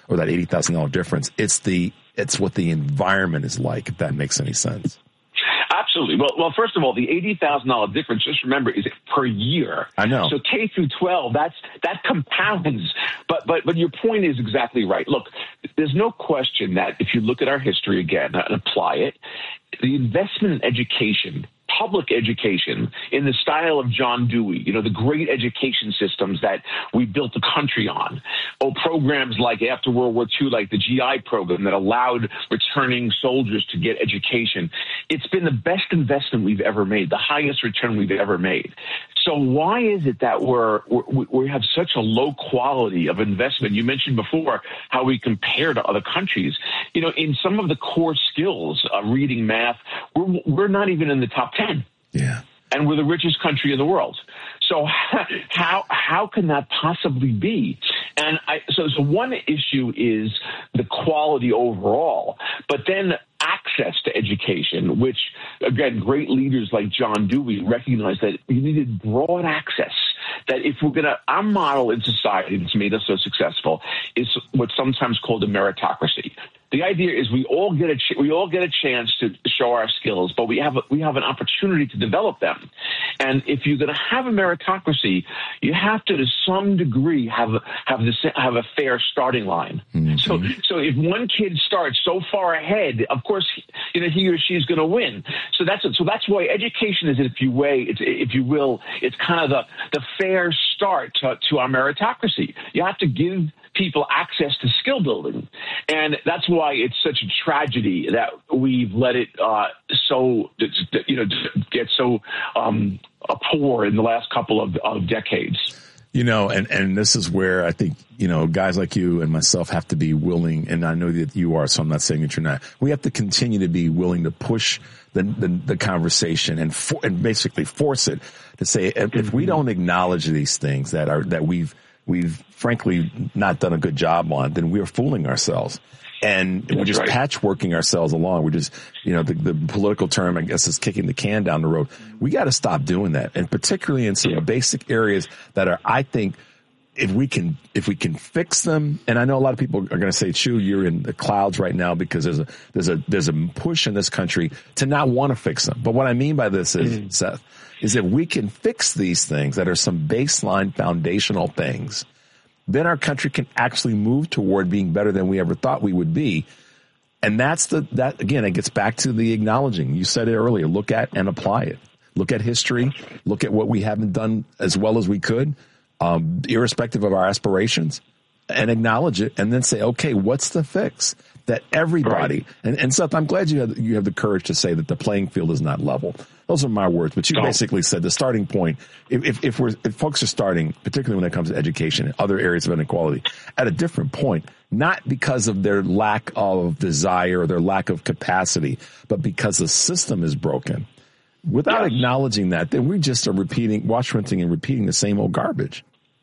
or that $80,000 difference. It's what the environment is like, if that makes any sense. Absolutely. Well, first of all, the $80,000 difference, just remember, is per year. I know. So K through 12, that compounds. But your point is exactly right. Look, there's no question that if you look at our history again and apply it, the investment in education, public education, in the style of John Dewey, the great education systems that we built the country on, programs like after World War II, like the GI program that allowed returning soldiers to get education. It's been the best investment we've ever made, the highest return we've ever made. So why is it that we have such a low quality of investment? You mentioned before how we compare to other countries. In some of the core skills, reading, math, we're not even in the top 10. Yeah. And we're the richest country in the world. So how can that possibly be? And so one issue is the quality overall, but then access to education, which, again, great leaders like John Dewey recognized that you needed broad access. That if we're going to, our model in society that's made us so successful is what's sometimes called a meritocracy. The idea is we all get a chance to show our skills, but we have an opportunity to develop them. And if you're going to have a meritocracy, you have to some degree, have a fair starting line. Mm-hmm. So if one kid starts so far ahead, of course, he or she's going to win. So that's why education is, if you will, it's kind of the fair start to our meritocracy. You have to give people access to skill building. And that's why it's such a tragedy that we've let it get so poor in the last couple of decades. And this is where I think, guys like you and myself have to be willing, and I know that you are, so I'm not saying that you're not. We have to continue to be willing to push the conversation and basically force it to say, if we don't acknowledge these things that we've frankly not done a good job on, then we're fooling ourselves. And we're just patchworking ourselves along. We're just, the political term, I guess, is kicking the can down the road. We got to stop doing that. And particularly in some basic areas that are, I think, if we can fix them. And I know a lot of people are going to say, Chu, you're in the clouds right now because there's a push in this country to not want to fix them. But what I mean by this is, Seth, is that we can fix these things that are some baseline foundational things, then our country can actually move toward being better than we ever thought we would be. And that again, it gets back to the acknowledging. You said it earlier, look at and apply it. Look at history, look at what we haven't done as well as we could, irrespective of our aspirations, and acknowledge it, and then say, okay, what's the fix? That everybody, and Seth, I'm glad you have the courage to say that the playing field is not level. Those are my words, but you basically said the starting point, if folks are starting, particularly when it comes to education and other areas of inequality, at a different point, not because of their lack of desire or their lack of capacity, but because the system is broken. Without acknowledging that, then we just are wash, rinsing, and repeating the same old garbage.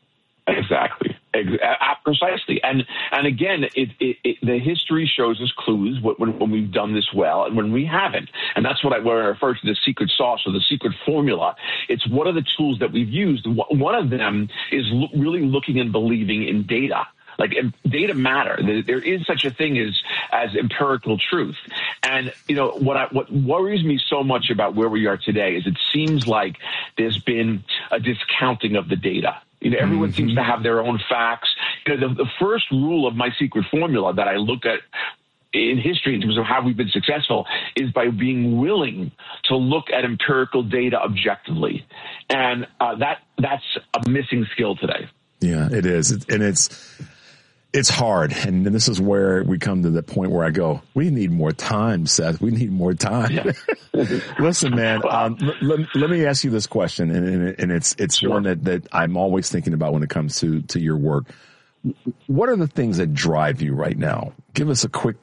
Exactly. Precisely. And again, the history shows us clues when we've done this well and when we haven't. And that's what I refer to the secret sauce or the secret formula. It's what are the tools that we've used. One of them is really looking and believing in data. Like, data matter. There is such a thing as empirical truth. And, what worries me so much about where we are today is it seems like there's been a discounting of the data. Everyone seems to have their own facts. The first rule of my secret formula that I look at in history in terms of how we've been successful is by being willing to look at empirical data objectively. And that's a missing skill today. Yeah, it is. And it's hard. And this is where we come to the point where I go, we need more time, Seth. We need more time. Yeah. Listen, man, let me ask you this question. And it's sure. One that I'm always thinking about when it comes to your work. What are the things that drive you right now? Give us a quick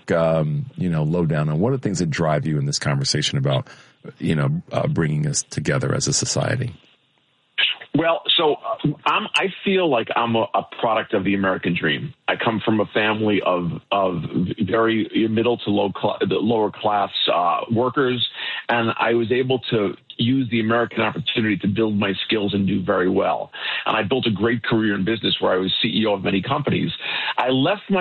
lowdown on what are the things that drive you in this conversation about, bringing us together as a society. Well, so I feel like I'm a product of the American dream. I come from a family of very middle to lower class workers, and I was able to use the American opportunity to build my skills and do very well. And I built a great career in business where I was CEO of many companies. I left my